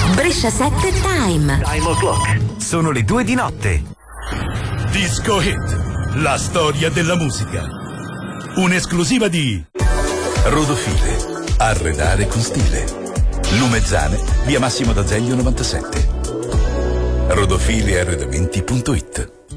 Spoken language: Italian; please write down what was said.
Brescia 7 Time. Time o'clock. Sono le 2 di notte. Disco Hit, la storia della musica. Un'esclusiva di Rodofile, arredare con stile. Lumezzane, via Massimo d'Azeglio 97. Rodofile arredamenti.it.